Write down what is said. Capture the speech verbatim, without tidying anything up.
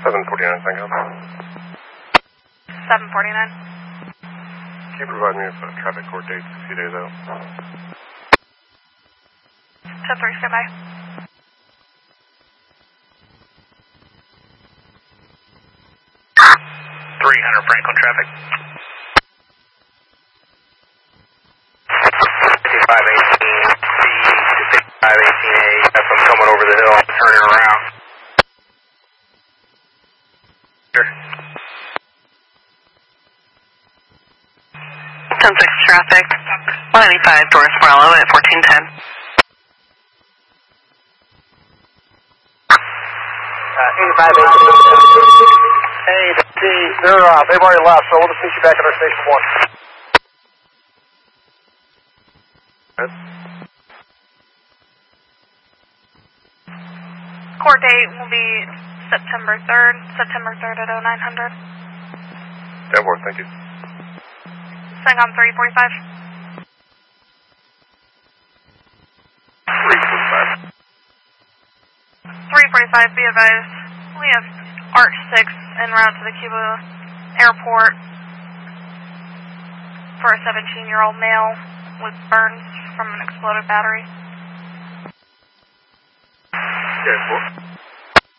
seven forty-nine, thank you. seven forty-nine. Can you provide me with a traffic court date sixty days out? ten three, stand by. three hundred Franklin traffic. fifty-five eighteen C to fifty-five eighteen A. That's them coming over the hill, turning around. Sure. ten six traffic. one ninety-five Doris Morello at fourteen ten. Uh, eighty-five eighteen. Hey, see, they're, uh, they've already left, so we'll just meet you back at our station one. Yes. Court date will be September third, September third at oh nine hundred. ten four, thank you. Saigon three forty-five. three forty-five. three forty-five, be advised. We have Arch six en route to the Cuba airport for a seventeen-year-old male with burns from an exploded battery. ten four.